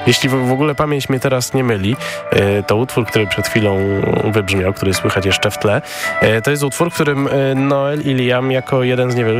Jeśli w ogóle pamięć mnie teraz nie myli, to utwór, który przed chwilą wybrzmiał, który słychać jeszcze w tle, to jest utwór, w którym Noel i Liam jako jeden z niewielu